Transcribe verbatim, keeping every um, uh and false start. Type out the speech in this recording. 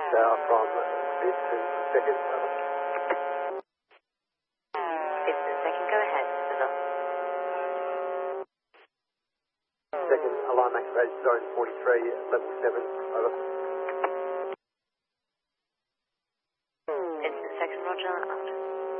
Tower from Vincent second, over. Vincent second, go ahead. Over. Second, alarm activated, zone forty-three, level seven, over. Vincent second, roger, out.